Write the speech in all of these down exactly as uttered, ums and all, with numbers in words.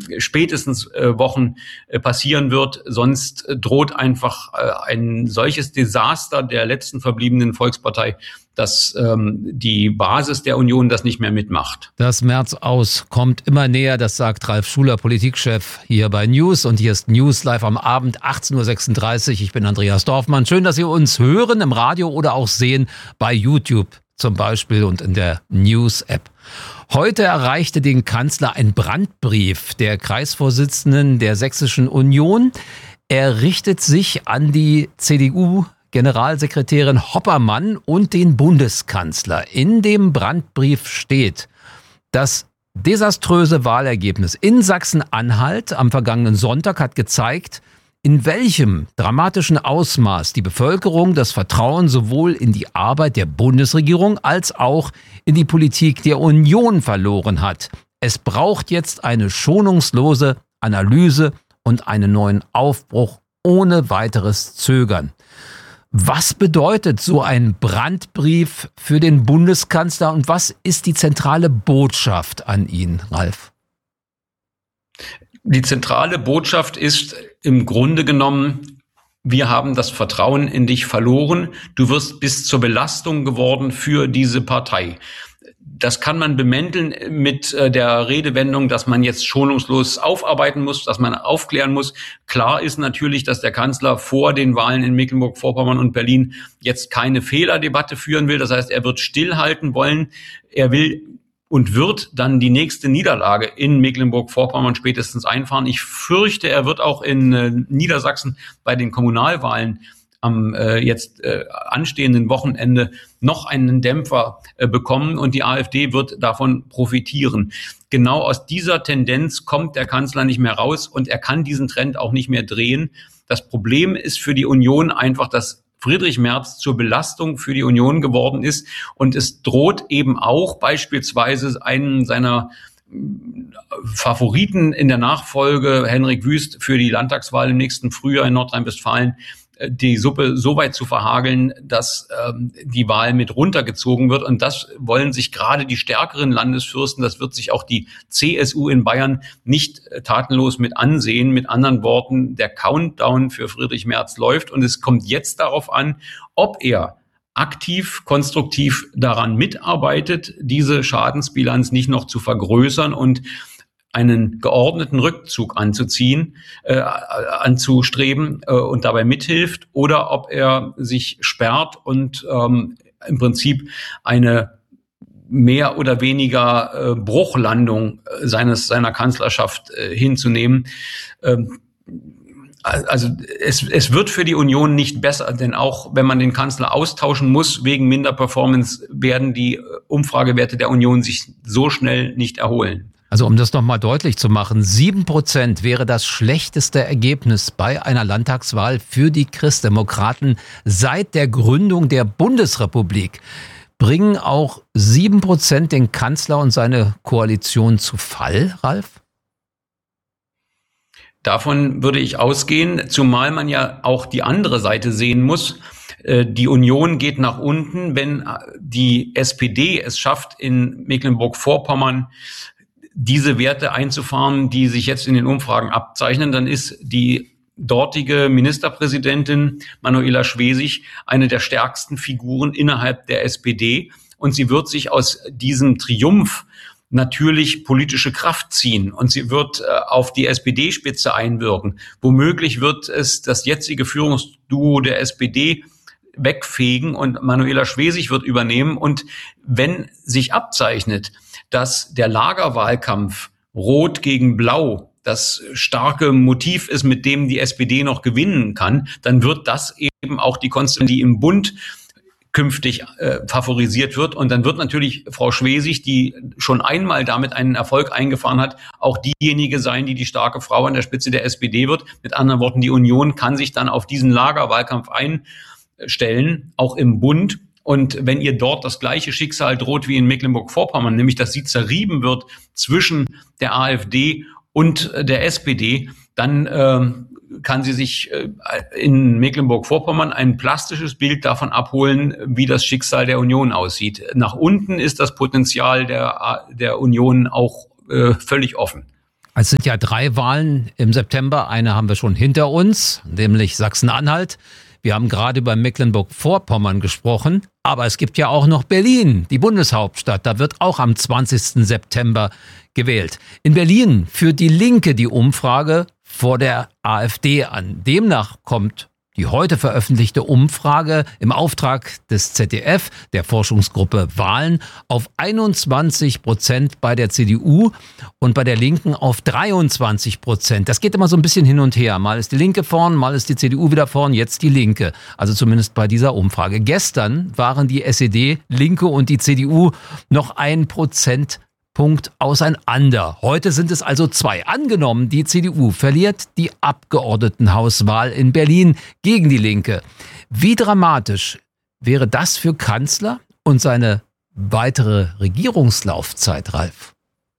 spätestens äh, Wochen äh, passieren wird. Sonst äh, droht einfach äh, ein solches Desaster der letzten verbliebenen Volkspartei, dass ähm, die Basis der Union das nicht mehr mitmacht. Das März aus kommt immer näher, das sagt Ralf Schuler, Politikchef hier bei News. Und hier ist News live am Abend, achtzehn Uhr sechsunddreißig. Ich bin Andreas Dorfmann. Schön, dass Sie uns hören im Radio oder auch sehen bei YouTube zum Beispiel und in der News-App. Heute erreichte den Kanzler ein Brandbrief der Kreisvorsitzenden der Sächsischen Union. Er richtet sich an die C D U-Generalsekretärin Hoppermann und den Bundeskanzler. In dem Brandbrief steht: Das desaströse Wahlergebnis in Sachsen-Anhalt am vergangenen Sonntag hat gezeigt, in welchem dramatischen Ausmaß die Bevölkerung das Vertrauen sowohl in die Arbeit der Bundesregierung als auch in die Politik der Union verloren hat. Es braucht jetzt eine schonungslose Analyse und einen neuen Aufbruch ohne weiteres Zögern. Was bedeutet so ein Brandbrief für den Bundeskanzler und was ist die zentrale Botschaft an ihn, Ralf? Die zentrale Botschaft ist im Grunde genommen: Wir haben das Vertrauen in dich verloren. Du wirst bis zur Belastung geworden für diese Partei. Das kann man bemänteln mit der Redewendung, dass man jetzt schonungslos aufarbeiten muss, dass man aufklären muss. Klar ist natürlich, dass der Kanzler vor den Wahlen in Mecklenburg-Vorpommern und Berlin jetzt keine Fehlerdebatte führen will. Das heißt, er wird stillhalten wollen. Er will und wird dann die nächste Niederlage in Mecklenburg-Vorpommern spätestens einfahren. Ich fürchte, er wird auch in äh, Niedersachsen bei den Kommunalwahlen am äh, jetzt äh, anstehenden Wochenende noch einen Dämpfer äh, bekommen und die AfD wird davon profitieren. Genau aus dieser Tendenz kommt der Kanzler nicht mehr raus und er kann diesen Trend auch nicht mehr drehen. Das Problem ist für die Union einfach, dass Friedrich Merz zur Belastung für die Union geworden ist. Und es droht eben auch beispielsweise einen seiner Favoriten in der Nachfolge, Henrik Wüst, für die Landtagswahl im nächsten Frühjahr in Nordrhein-Westfalen, die Suppe so weit zu verhageln, dass ähm, die Wahl mit runtergezogen wird. Und das wollen sich gerade die stärkeren Landesfürsten, das wird sich auch die C S U in Bayern nicht äh, tatenlos mit ansehen. Mit anderen Worten, der Countdown für Friedrich Merz läuft und es kommt jetzt darauf an, ob er aktiv, konstruktiv daran mitarbeitet, diese Schadensbilanz nicht noch zu vergrößern und einen geordneten Rückzug anzuziehen, äh, anzustreben äh, und dabei mithilft, oder ob er sich sperrt und ähm, im Prinzip eine mehr oder weniger äh, Bruchlandung äh, seines seiner Kanzlerschaft äh, hinzunehmen. Ähm, Also es, es wird für die Union nicht besser, denn auch wenn man den Kanzler austauschen muss wegen Minderperformance, werden die Umfragewerte der Union sich so schnell nicht erholen. Also um das nochmal deutlich zu machen, sieben Prozent wäre das schlechteste Ergebnis bei einer Landtagswahl für die Christdemokraten seit der Gründung der Bundesrepublik. Bringen auch sieben Prozent den Kanzler und seine Koalition zu Fall, Ralf? Davon würde ich ausgehen, zumal man ja auch die andere Seite sehen muss. Die Union geht nach unten. Wenn die S P D es schafft, in Mecklenburg-Vorpommern diese Werte einzufahren, die sich jetzt in den Umfragen abzeichnen, dann ist die dortige Ministerpräsidentin Manuela Schwesig eine der stärksten Figuren innerhalb der S P D. Und sie wird sich aus diesem Triumph natürlich politische Kraft ziehen und sie wird äh, auf die S P D-Spitze einwirken. Womöglich wird es das jetzige Führungsduo der S P D wegfegen und Manuela Schwesig wird übernehmen. Und wenn sich abzeichnet, dass der Lagerwahlkampf Rot gegen Blau das starke Motiv ist, mit dem die S P D noch gewinnen kann, dann wird das eben auch die Konstellation, die im Bund künftig äh, favorisiert wird. Und dann wird natürlich Frau Schwesig, die schon einmal damit einen Erfolg eingefahren hat, auch diejenige sein, die die starke Frau an der Spitze der S P D wird. Mit anderen Worten, die Union kann sich dann auf diesen Lagerwahlkampf einstellen, auch im Bund. Und wenn ihr dort das gleiche Schicksal droht wie in Mecklenburg-Vorpommern, nämlich dass sie zerrieben wird zwischen der AfD und der S P D, dann äh, kann sie sich äh, in Mecklenburg-Vorpommern ein plastisches Bild davon abholen, wie das Schicksal der Union aussieht. Nach unten ist das Potenzial der, der Union auch äh, völlig offen. Es sind ja drei Wahlen im September. Eine haben wir schon hinter uns, nämlich Sachsen-Anhalt. Wir haben gerade über Mecklenburg-Vorpommern gesprochen. Aber es gibt ja auch noch Berlin, die Bundeshauptstadt. Da wird auch am zwanzigsten September gewählt. In Berlin führt die Linke die Umfrage vor der AfD an. Demnach kommt die heute veröffentlichte Umfrage im Auftrag des Z D F, der Forschungsgruppe Wahlen, auf einundzwanzig Prozent bei der C D U und bei der Linken auf dreiundzwanzig Prozent. Das geht immer so ein bisschen hin und her. Mal ist die Linke vorn, mal ist die C D U wieder vorn, jetzt die Linke. Also zumindest bei dieser Umfrage. Gestern waren die S E D, Linke und die C D U noch ein Prozent Punkt auseinander. Heute sind es also zwei. Angenommen, die C D U verliert die Abgeordnetenhauswahl in Berlin gegen die Linke. Wie dramatisch wäre das für Kanzler und seine weitere Regierungslaufzeit, Ralf?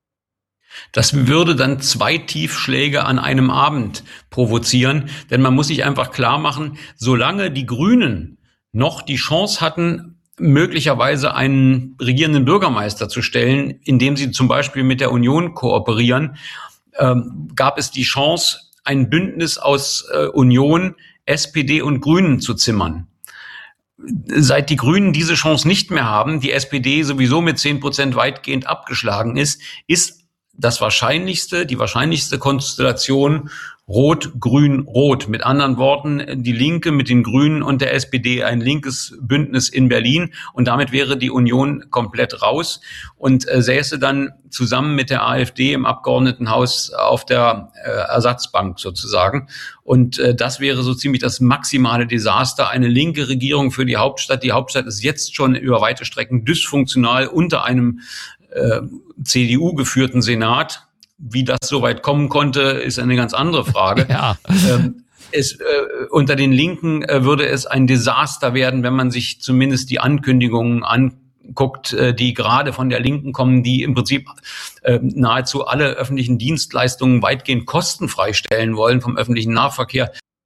Das würde dann zwei Tiefschläge an einem Abend provozieren, denn man muss sich einfach klar machen, solange die Grünen noch die Chance hatten, möglicherweise einen regierenden Bürgermeister zu stellen, indem sie zum Beispiel mit der Union kooperieren, ähm, gab es die Chance, ein Bündnis aus äh, Union, S P D und Grünen zu zimmern. Seit die Grünen diese Chance nicht mehr haben, die S P D sowieso mit zehn Prozent weitgehend abgeschlagen ist, ist das wahrscheinlichste, die wahrscheinlichste Konstellation Rot, Grün, Rot. Mit anderen Worten, die Linke mit den Grünen und der S P D ein linkes Bündnis in Berlin. Und damit wäre die Union komplett raus und äh, säße dann zusammen mit der AfD im Abgeordnetenhaus auf der äh, Ersatzbank sozusagen. Und äh, das wäre so ziemlich das maximale Desaster. Eine linke Regierung für die Hauptstadt. Die Hauptstadt ist jetzt schon über weite Strecken dysfunktional unter einem äh, C D U-geführten Senat. Wie das so weit kommen konnte, ist eine ganz andere Frage. Ja. Ähm, es, äh, unter den Linken äh, würde es ein Desaster werden, wenn man sich zumindest die Ankündigungen anguckt, äh, die gerade von der Linken kommen, die im Prinzip äh, nahezu alle öffentlichen Dienstleistungen weitgehend kostenfrei stellen wollen, vom öffentlichen Nahverkehr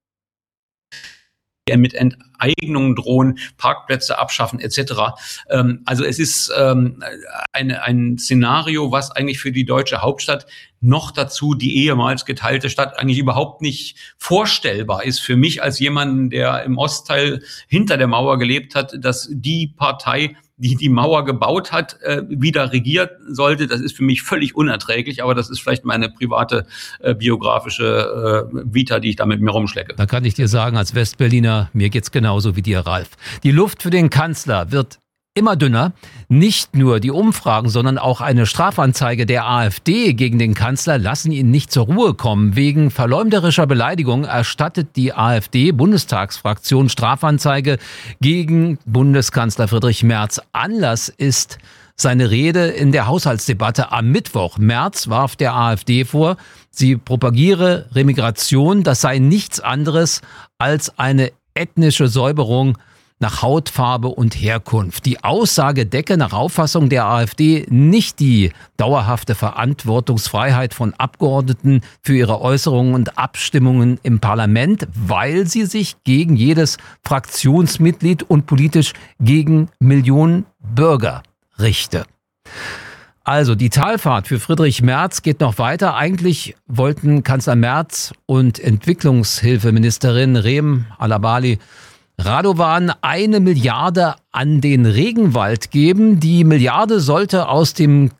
mit Enteignungen drohen, Parkplätze abschaffen et cetera. Ähm, also es ist ähm, eine, ein Szenario, was eigentlich für die deutsche Hauptstadt noch dazu die ehemals geteilte Stadt eigentlich überhaupt nicht vorstellbar ist. Für mich als jemanden, der im Ostteil hinter der Mauer gelebt hat, dass die Partei, die die Mauer gebaut hat, äh, wieder regiert sollte, das ist für mich völlig unerträglich, aber das ist vielleicht meine private äh, biografische äh, Vita, die ich da mit mir rumschlecke. Da kann ich dir sagen, als Westberliner, mir geht's genauso wie dir, Ralf. Die Luft für den Kanzler wird immer dünner. Nicht nur die Umfragen, sondern auch eine Strafanzeige der AfD gegen den Kanzler lassen ihn nicht zur Ruhe kommen. Wegen verleumderischer Beleidigung erstattet die AfD-Bundestagsfraktion Strafanzeige gegen Bundeskanzler Friedrich Merz. Anlass ist seine Rede in der Haushaltsdebatte am Mittwoch. Merz warf der AfD vor, sie propagiere Remigration. Das sei nichts anderes als eine ethnische Säuberung nach Hautfarbe und Herkunft. Die Aussage decke nach Auffassung der AfD nicht die dauerhafte Verantwortungsfreiheit von Abgeordneten für ihre Äußerungen und Abstimmungen im Parlament, weil sie sich gegen jedes Fraktionsmitglied und politisch gegen Millionen Bürger richte. Also die Talfahrt für Friedrich Merz geht noch weiter. Eigentlich wollten Kanzler Merz und Entwicklungshilfeministerin Reem Alabali Radovan eine Milliarde an den Regenwald geben. Die Milliarde sollte aus dem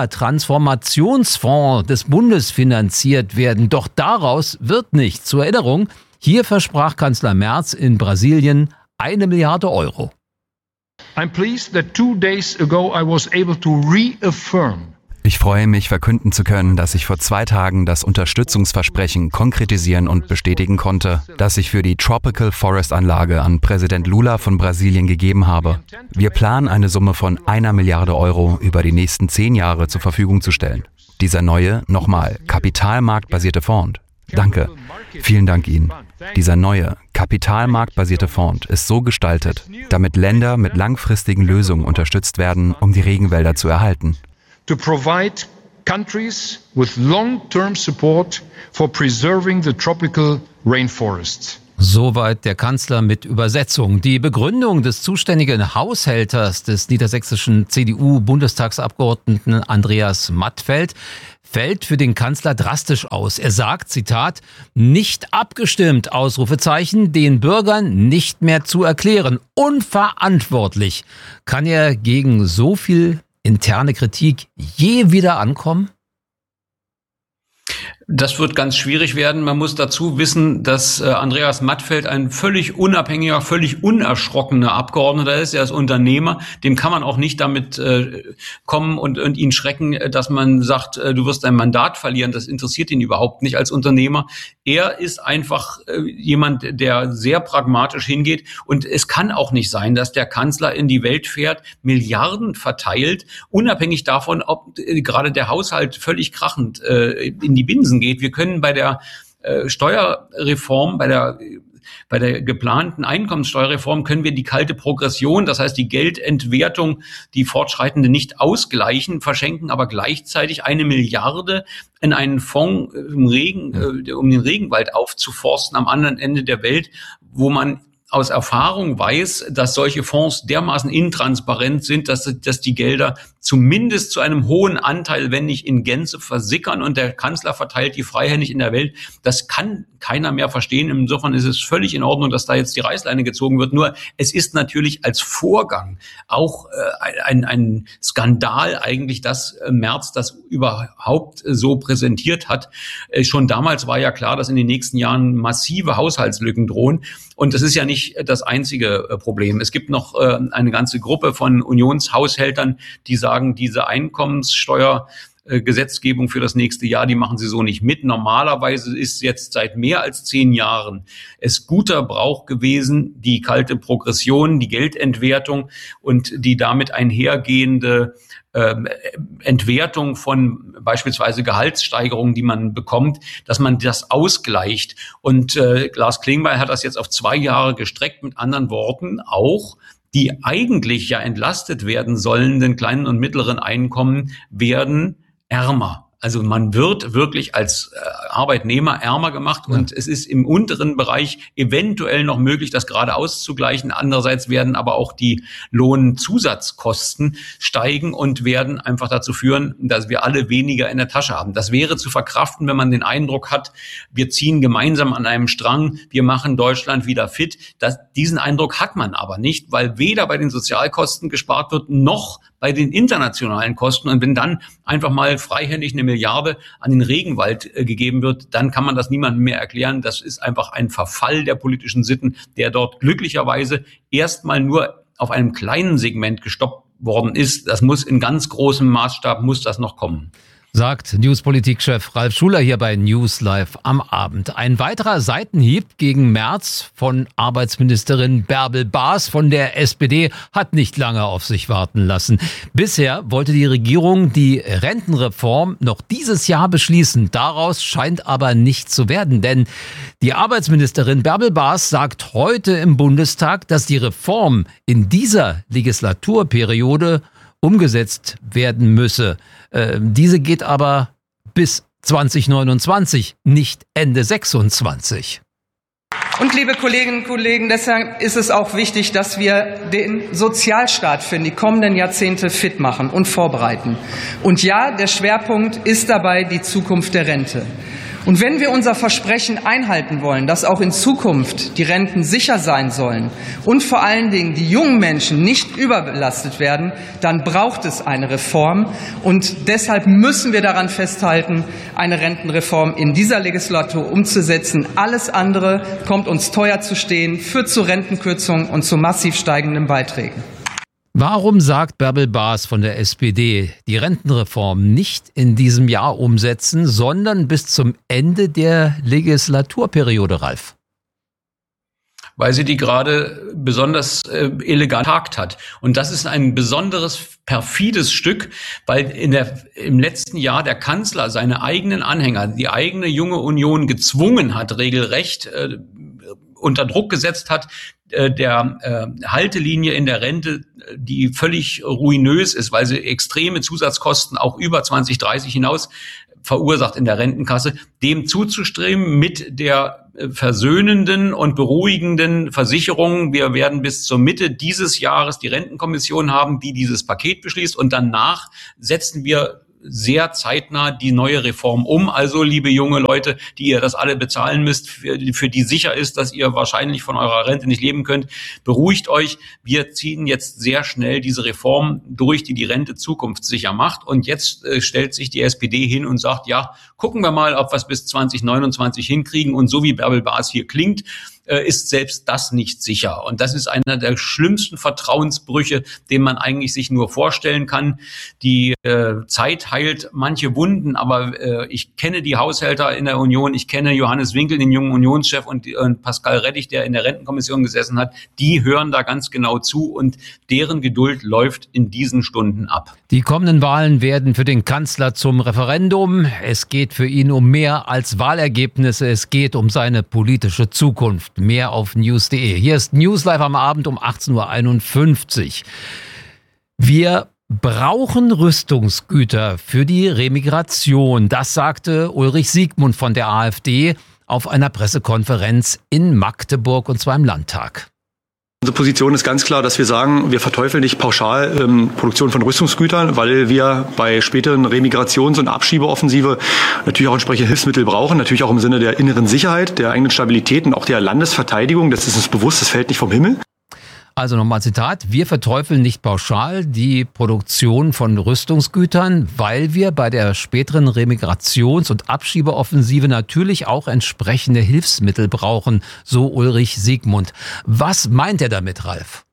Klimatransformationsfonds des Bundes finanziert werden. Doch daraus wird nichts. Zur Erinnerung, hier versprach Kanzler Merz in Brasilien eine Milliarde Euro. I'm pleased that two days ago I was able to reaffirm. Ich freue mich, verkünden zu können, dass ich vor zwei Tagen das Unterstützungsversprechen konkretisieren und bestätigen konnte, das ich für die Tropical Forest Anlage an Präsident Lula von Brasilien gegeben habe. Wir planen, eine Summe von einer Milliarde Euro über die nächsten zehn Jahre zur Verfügung zu stellen. Dieser neue, nochmal, kapitalmarktbasierte Fonds. Danke. Vielen Dank Ihnen. Dieser neue, kapitalmarktbasierte Fonds ist so gestaltet, damit Länder mit langfristigen Lösungen unterstützt werden, um die Regenwälder zu erhalten. To provide countries with long-term support for preserving the tropical rainforests. Soweit der Kanzler mit Übersetzung. Die Begründung des zuständigen Haushälters des niedersächsischen C D U-Bundestagsabgeordneten Andreas Mattfeld fällt für den Kanzler drastisch aus. Er sagt, Zitat, nicht abgestimmt, Ausrufezeichen, den Bürgern nicht mehr zu erklären. Unverantwortlich. Kann er gegen so viel interne Kritik je wieder ankommen? Das wird ganz schwierig werden. Man muss dazu wissen, dass äh, Andreas Mattfeld ein völlig unabhängiger, völlig unerschrockener Abgeordneter ist. Er ist Unternehmer. Dem kann man auch nicht damit äh, kommen und, und ihn schrecken, dass man sagt, äh, du wirst dein Mandat verlieren. Das interessiert ihn überhaupt nicht als Unternehmer. Er ist einfach äh, jemand, der sehr pragmatisch hingeht. Und es kann auch nicht sein, dass der Kanzler in die Welt fährt, Milliarden verteilt, unabhängig davon, ob äh, gerade der Haushalt völlig krachend äh, in die Binsen geht. Wir können bei der äh, Steuerreform, bei der bei der geplanten Einkommenssteuerreform können wir die kalte Progression, das heißt die Geldentwertung, die fortschreitende nicht ausgleichen, verschenken aber gleichzeitig eine Milliarde in einen Fonds, um, Regen, äh, um den Regenwald aufzuforsten am anderen Ende der Welt, wo man aus Erfahrung weiß, dass solche Fonds dermaßen intransparent sind, dass, dass die Gelder zumindest zu einem hohen Anteil, wenn nicht in Gänze, versickern und der Kanzler verteilt die freihändig in der Welt. Das kann keiner mehr verstehen. Insofern ist es völlig in Ordnung, dass da jetzt die Reißleine gezogen wird. Nur es ist natürlich als Vorgang auch äh, ein, ein Skandal eigentlich, dass äh, Merz das überhaupt äh, so präsentiert hat. Äh, schon damals war ja klar, dass in den nächsten Jahren massive Haushaltslücken drohen. Und das ist ja nicht das einzige äh, Problem. Es gibt noch äh, eine ganze Gruppe von Unionshaushältern, die sagen, diese Einkommenssteuer Gesetzgebung für das nächste Jahr, die machen sie so nicht mit. Normalerweise ist jetzt seit mehr als zehn Jahren es guter Brauch gewesen, die kalte Progression, die Geldentwertung und die damit einhergehende äh, Entwertung von beispielsweise Gehaltssteigerungen, die man bekommt, dass man das ausgleicht. Und äh, Lars Klingbeil hat das jetzt auf zwei Jahre gestreckt. Mit anderen Worten auch die eigentlich ja entlastet werden sollenden kleinen und mittleren Einkommen werden ärmer. Also man wird wirklich als äh, Arbeitnehmer ärmer gemacht ja. Und es ist im unteren Bereich eventuell noch möglich, das gerade auszugleichen. Andererseits werden aber auch die Lohnzusatzkosten steigen und werden einfach dazu führen, dass wir alle weniger in der Tasche haben. Das wäre zu verkraften, wenn man den Eindruck hat, wir ziehen gemeinsam an einem Strang, wir machen Deutschland wieder fit. Das, diesen Eindruck hat man aber nicht, weil weder bei den Sozialkosten gespart wird, noch bei den internationalen Kosten. Und wenn dann einfach mal freihändig eine Milliarde an den Regenwald äh, gegeben wird, dann kann man das niemandem mehr erklären. Das ist einfach ein Verfall der politischen Sitten, der dort glücklicherweise erstmal nur auf einem kleinen Segment gestoppt worden ist. Das muss in ganz großem Maßstab, muss das noch kommen. Sagt Newspolitik-Chef Ralf Schuler hier bei News Live am Abend. Ein weiterer Seitenhieb gegen Merz von Arbeitsministerin Bärbel Baas von der S P D hat nicht lange auf sich warten lassen. Bisher wollte die Regierung die Rentenreform noch dieses Jahr beschließen. Daraus scheint aber nichts zu werden, denn die Arbeitsministerin Bärbel Baas sagt heute im Bundestag, dass die Reform in dieser Legislaturperiode umgesetzt werden müsse. Äh, diese geht aber bis zwanzig neunundzwanzig, nicht Ende sechsundzwanzig. Und liebe Kolleginnen und Kollegen, deshalb ist es auch wichtig, dass wir den Sozialstaat für die kommenden Jahrzehnte fit machen und vorbereiten. Und ja, der Schwerpunkt ist dabei die Zukunft der Rente. Und wenn wir unser Versprechen einhalten wollen, dass auch in Zukunft die Renten sicher sein sollen und vor allen Dingen die jungen Menschen nicht überbelastet werden, dann braucht es eine Reform. Und deshalb müssen wir daran festhalten, eine Rentenreform in dieser Legislatur umzusetzen. Alles andere kommt uns teuer zu stehen, führt zu Rentenkürzungen und zu massiv steigenden Beiträgen. Warum sagt Bärbel Baas von der S P D, die Rentenreform nicht in diesem Jahr umsetzen, sondern bis zum Ende der Legislaturperiode, Ralf? Weil sie die gerade besonders äh, elegant getagt hat. Und das ist ein besonderes, perfides Stück, weil in der, im letzten Jahr der Kanzler seine eigenen Anhänger, die eigene junge Union gezwungen hat, regelrecht äh, unter Druck gesetzt hat, der äh, Haltelinie in der Rente, die völlig ruinös ist, weil sie extreme Zusatzkosten auch über zwanzig dreißig hinaus verursacht in der Rentenkasse, dem zuzustreben mit der versöhnenden und beruhigenden Versicherungen. Wir werden bis zur Mitte dieses Jahres die Rentenkommission haben, die dieses Paket beschließt, und danach setzen wir sehr zeitnah die neue Reform um. Also, liebe junge Leute, die ihr das alle bezahlen müsst, für, für die sicher ist, dass ihr wahrscheinlich von eurer Rente nicht leben könnt, beruhigt euch. Wir ziehen jetzt sehr schnell diese Reform durch, die die Rente zukunftssicher macht. Und jetzt äh, stellt sich die S P D hin und sagt, ja, gucken wir mal, ob wir es bis zwanzig neunundzwanzig hinkriegen. Und so wie Bärbel Baas hier klingt, ist selbst das nicht sicher. Und das ist einer der schlimmsten Vertrauensbrüche, den man eigentlich sich nur vorstellen kann. Die äh, Zeit heilt manche Wunden, aber äh, ich kenne die Haushälter in der Union, ich kenne Johannes Winkel, den jungen Unionschef, und, und Pascal Rettich, der in der Rentenkommission gesessen hat. Die hören da ganz genau zu, und deren Geduld läuft in diesen Stunden ab. Die kommenden Wahlen werden für den Kanzler zum Referendum. Es geht für ihn um mehr als Wahlergebnisse. Es geht um seine politische Zukunft. Mehr auf news punkt de. Hier ist News Live am Abend um achtzehn Uhr einundfünfzig. Wir brauchen Rüstungsgüter für die Remigration. Das sagte Ulrich Siegmund von der AfD auf einer Pressekonferenz in Magdeburg, und zwar im Landtag. Unsere Position ist ganz klar, dass wir sagen, wir verteufeln nicht pauschal ähm, Produktion von Rüstungsgütern, weil wir bei späteren Remigrations- und Abschiebeoffensive natürlich auch entsprechende Hilfsmittel brauchen, natürlich auch im Sinne der inneren Sicherheit, der eigenen Stabilität und auch der Landesverteidigung. Das ist uns bewusst, das fällt nicht vom Himmel. Also nochmal Zitat: Wir verteufeln nicht pauschal die Produktion von Rüstungsgütern, weil wir bei der späteren Remigrations- und Abschiebeoffensive natürlich auch entsprechende Hilfsmittel brauchen, so Ulrich Siegmund. Was meint er damit, Ralf?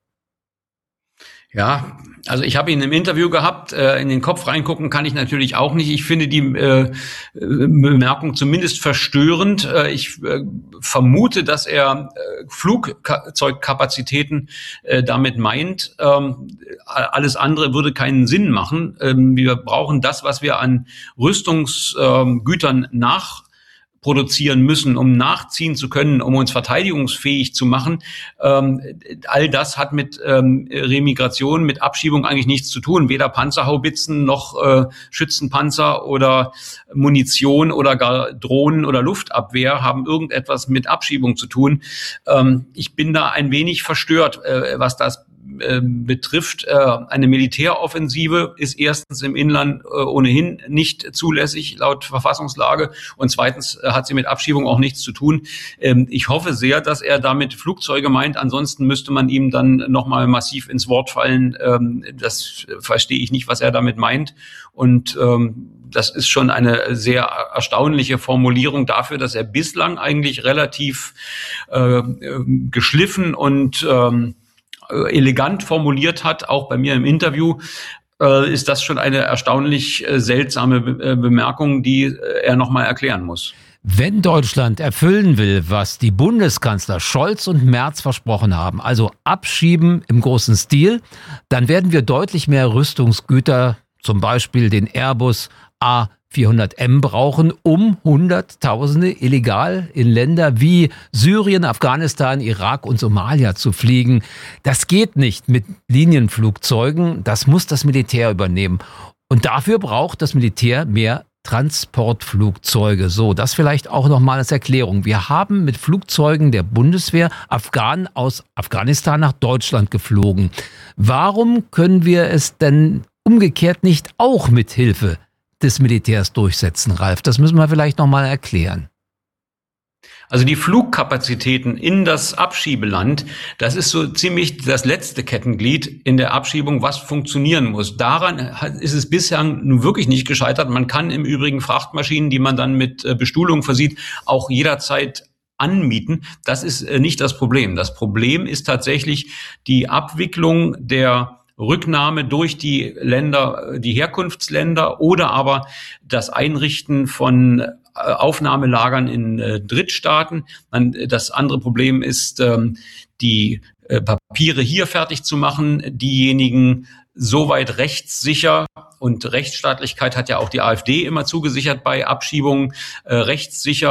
Ja, also ich habe ihn im Interview gehabt, äh, in den Kopf reingucken kann ich natürlich auch nicht. Ich finde die äh, Bemerkung zumindest verstörend. Äh, ich äh, vermute, dass er äh, Flugzeugkapazitäten äh, damit meint. Ähm, alles andere würde keinen Sinn machen. Ähm, wir brauchen das, was wir an Rüstungsgütern äh, nach produzieren müssen, um nachziehen zu können, um uns verteidigungsfähig zu machen. Ähm, all das hat mit ähm, Remigration, mit Abschiebung eigentlich nichts zu tun. Weder Panzerhaubitzen noch äh, Schützenpanzer oder Munition oder gar Drohnen oder Luftabwehr haben irgendetwas mit Abschiebung zu tun. Ähm, ich bin da ein wenig verstört, äh, was das betrifft. Eine Militäroffensive ist erstens im Inland ohnehin nicht zulässig laut Verfassungslage, und zweitens hat sie mit Abschiebung auch nichts zu tun. Ich hoffe sehr, dass er damit Flugzeuge meint. Ansonsten müsste man ihm dann nochmal massiv ins Wort fallen. Das verstehe ich nicht, was er damit meint. Und das ist schon eine sehr erstaunliche Formulierung dafür, dass er bislang eigentlich relativ geschliffen und elegant formuliert hat, auch bei mir im Interview, äh, ist das schon eine erstaunlich äh, seltsame Be- äh, Bemerkung, die äh, er nochmal erklären muss. Wenn Deutschland erfüllen will, was die Bundeskanzler Scholz und Merz versprochen haben, also abschieben im großen Stil, dann werden wir deutlich mehr Rüstungsgüter, zum Beispiel den Airbus A vierhundert M brauchen, um Hunderttausende illegal in Länder wie Syrien, Afghanistan, Irak und Somalia zu fliegen. Das geht nicht mit Linienflugzeugen, das muss das Militär übernehmen. Und dafür braucht das Militär mehr Transportflugzeuge. So, das vielleicht auch nochmal als Erklärung. Wir haben mit Flugzeugen der Bundeswehr Afghanen aus Afghanistan nach Deutschland geflogen. Warum können wir es denn umgekehrt nicht auch mit Hilfe des Militärs durchsetzen, Ralf? Das müssen wir vielleicht noch mal erklären. Also die Flugkapazitäten in das Abschiebeland, das ist so ziemlich das letzte Kettenglied in der Abschiebung, was funktionieren muss. Daran ist es bislang nun wirklich nicht gescheitert. Man kann im Übrigen Frachtmaschinen, die man dann mit Bestuhlung versieht, auch jederzeit anmieten. Das ist nicht das Problem. Das Problem ist tatsächlich die Abwicklung der Rücknahme durch die Länder, die Herkunftsländer, oder aber das Einrichten von Aufnahmelagern in äh, Drittstaaten. Man, das andere Problem ist, ähm, die äh, Papiere hier fertig zu machen, diejenigen soweit rechtssicher, und Rechtsstaatlichkeit hat ja auch die AfD immer zugesichert bei Abschiebungen, äh, rechtssicher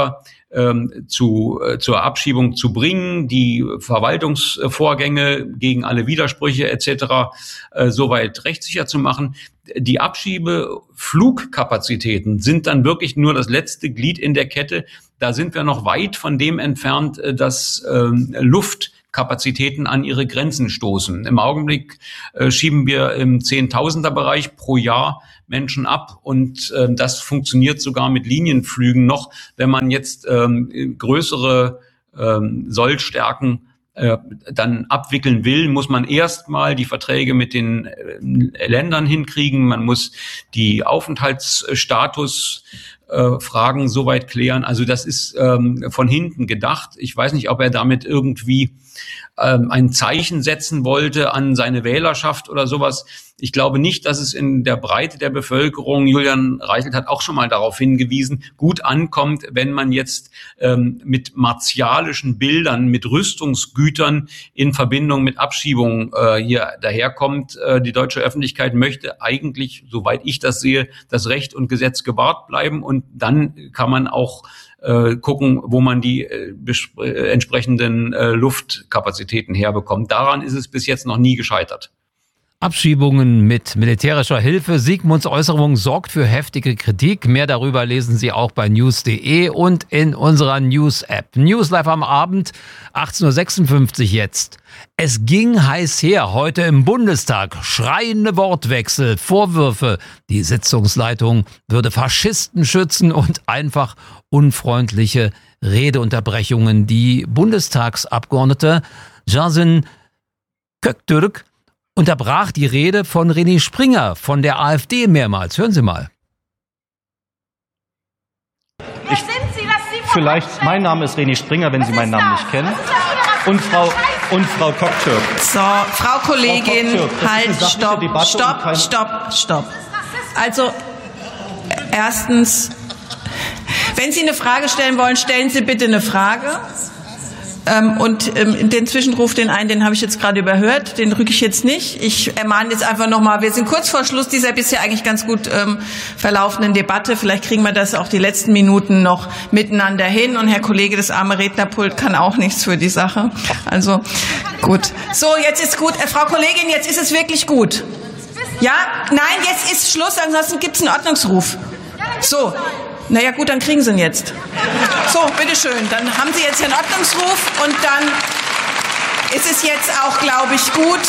ähm, zu, äh, zur Abschiebung zu bringen, die Verwaltungsvorgänge gegen alle Widersprüche et cetera äh, soweit rechtssicher zu machen. Die Abschiebeflugkapazitäten sind dann wirklich nur das letzte Glied in der Kette. Da sind wir noch weit von dem entfernt, dass ähm, Luftkapazitäten an ihre Grenzen stoßen. Im Augenblick äh, schieben wir im Zehntausender-Bereich pro Jahr Menschen ab und äh, das funktioniert sogar mit Linienflügen noch. Wenn man jetzt ähm, größere ähm, Sollstärken äh, dann abwickeln will, muss man erstmal die Verträge mit den äh, Ländern hinkriegen. Man muss die Aufenthaltsstatus Äh, Fragen soweit klären. Also das ist ähm, von hinten gedacht. Ich weiß nicht, ob er damit irgendwie ähm, ein Zeichen setzen wollte an seine Wählerschaft oder sowas. Ich glaube nicht, dass es in der Breite der Bevölkerung, Julian Reichelt hat auch schon mal darauf hingewiesen, gut ankommt, wenn man jetzt ähm, mit martialischen Bildern, mit Rüstungsgütern in Verbindung mit Abschiebungen äh, hier daherkommt. Äh, die deutsche Öffentlichkeit möchte eigentlich, soweit ich das sehe, dass Recht und Gesetz gewahrt bleiben und dann kann man auch äh, gucken, wo man die äh, äh, entsprechenden äh, Luftkapazitäten herbekommt. Daran ist es bis jetzt noch nie gescheitert. Abschiebungen mit militärischer Hilfe. Sigmunds Äußerung sorgt für heftige Kritik. Mehr darüber lesen Sie auch bei news punkt de und in unserer News-App. News live am Abend, achtzehn Uhr sechsundfünfzig jetzt. Es ging heiß her heute im Bundestag. Schreiende Wortwechsel, Vorwürfe. Die Sitzungsleitung würde Faschisten schützen und einfach unfreundliche Redeunterbrechungen. Die Bundestagsabgeordnete Yasin Köktürk unterbrach die Rede von René Springer von der AfD mehrmals. Hören Sie mal. Ich, vielleicht, mein Name ist René Springer, wenn Sie meinen Namen nicht kennen. Und Frau, und Frau Köktürk. So, Frau Kollegin, Frau halt, stopp, stopp, stopp, stopp. Also, erstens, wenn Sie eine Frage stellen wollen, stellen Sie bitte eine Frage. Ähm, und ähm, den Zwischenruf, den einen, den habe ich jetzt gerade überhört, den rücke ich jetzt nicht. Ich ermahne jetzt einfach nochmal, wir sind kurz vor Schluss dieser bisher eigentlich ganz gut ähm, verlaufenden Debatte. Vielleicht kriegen wir das auch die letzten Minuten noch miteinander hin. Und Herr Kollege, das arme Rednerpult kann auch nichts für die Sache. Also gut. So, jetzt ist gut. Äh, Frau Kollegin, jetzt ist es wirklich gut. Ja? Nein, jetzt ist Schluss, ansonsten gibt es einen Ordnungsruf. So. Naja gut, dann kriegen Sie ihn jetzt. So, bitteschön. Dann haben Sie jetzt den Ordnungsruf und dann ist es jetzt auch, glaube ich, gut.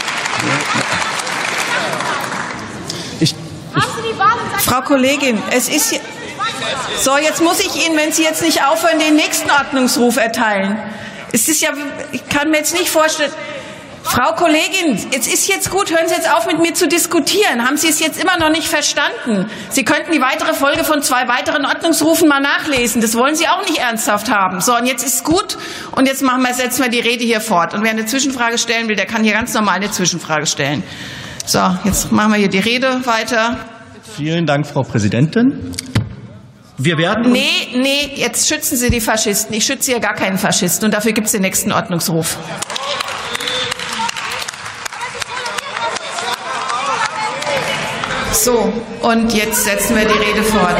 Ich, ich Frau Kollegin, es ist hier. So, jetzt muss ich Ihnen, wenn Sie jetzt nicht aufhören, den nächsten Ordnungsruf erteilen. Es ist ja, ich kann mir jetzt nicht vorstellen. Frau Kollegin, es ist jetzt gut, hören Sie jetzt auf, mit mir zu diskutieren. Haben Sie es jetzt immer noch nicht verstanden? Sie könnten die weitere Folge von zwei weiteren Ordnungsrufen mal nachlesen. Das wollen Sie auch nicht ernsthaft haben. So, und jetzt ist gut und jetzt machen wir, setzen wir die Rede hier fort. Und wer eine Zwischenfrage stellen will, der kann hier ganz normal eine Zwischenfrage stellen. So, jetzt machen wir hier die Rede weiter. Vielen Dank, Frau Präsidentin. Wir werden... Nee, nee, jetzt schützen Sie die Faschisten. Ich schütze hier gar keinen Faschisten und dafür gibt es den nächsten Ordnungsruf. So, und jetzt setzen wir die Rede fort.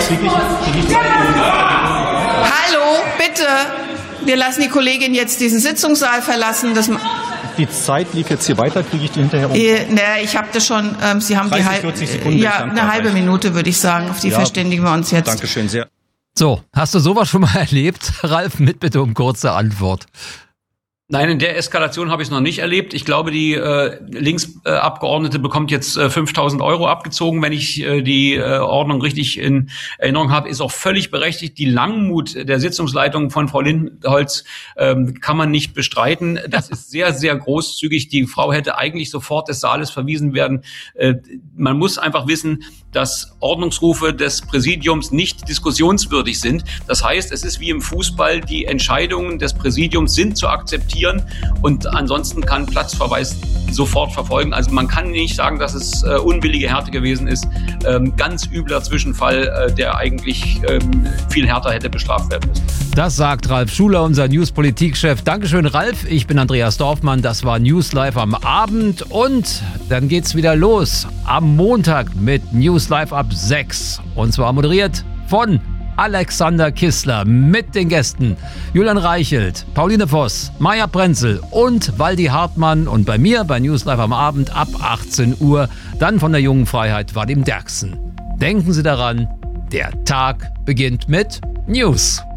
Hallo, bitte. Wir lassen die Kollegin jetzt diesen Sitzungssaal verlassen. Das die Zeit liegt jetzt hier weiter, kriege ich die hinterher um? Äh, naja, ich habe das schon, ähm, Sie haben dreißig, die halbe, vierzig Sekunden, ja, eine halbe Minute, würde ich sagen. Auf die ja, verständigen wir uns jetzt. Dankeschön sehr. So, hast du sowas schon mal erlebt? Ralf, mit bitte um kurze Antwort. Nein, in der Eskalation habe ich es noch nicht erlebt. Ich glaube, die äh, Linksabgeordnete äh, bekommt jetzt äh, fünftausend Euro abgezogen, wenn ich äh, die äh, Ordnung richtig in Erinnerung habe. Ist auch völlig berechtigt. Die Langmut der Sitzungsleitung von Frau Lindenholz ähm, kann man nicht bestreiten. Das ist sehr, sehr großzügig. Die Frau hätte eigentlich sofort des Saales verwiesen werden. Äh, man muss einfach wissen, dass Ordnungsrufe des Präsidiums nicht diskussionswürdig sind. Das heißt, es ist wie im Fußball, die Entscheidungen des Präsidiums sind zu akzeptieren und ansonsten kann Platzverweis sofort verfolgen. Also man kann nicht sagen, dass es äh, unbillige Härte gewesen ist. Ähm, ganz übler Zwischenfall, äh, der eigentlich ähm, viel härter hätte bestraft werden müssen. Das sagt Ralf Schuler, unser News-Politikchef. Dankeschön, Ralf. Ich bin Andreas Dorfmann. Das war News Live am Abend und dann geht's wieder los am Montag mit News Live ab sechs. Und zwar moderiert von Alexander Kissler mit den Gästen Julian Reichelt, Pauline Voss, Maja Prenzel und Waldi Hartmann und bei mir bei News Live am Abend ab achtzehn Uhr, dann von der Jungen Freiheit Vadim Derksen. Denken Sie daran, der Tag beginnt mit News.